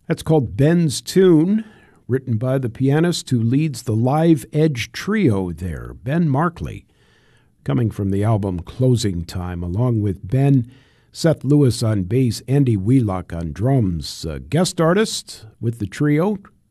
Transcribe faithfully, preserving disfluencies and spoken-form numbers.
That's called Ben's Tune, written by the pianist who leads the Live Edge trio there, Ben Markley, coming from the album Closing Time, along with Ben, Seth Lewis on bass, Andy Wheelock on drums. Uh, guest artist with the trio,